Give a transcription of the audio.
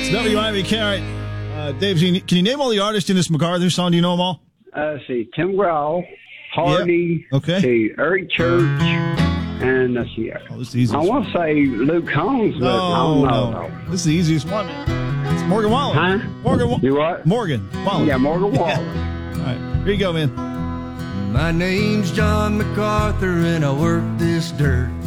WIBK. Dave, can you name all the artists in this MacArthur song? Do you know them all? Let's see. Tim McGraw, Hardy, Eric Church, and let's see. This is the easiest I want to say Luke Combs, but I don't know. This is the easiest one. It's Morgan Wallen. Huh? You what? Morgan Wallen. Yeah, Morgan Wallen. All right, here you go, man. My name's John MacArthur, and I work this dirt.